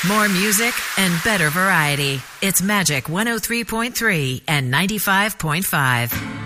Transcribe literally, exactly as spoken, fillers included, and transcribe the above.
More music and better variety. It's Magic one oh three point three and ninety-five point five.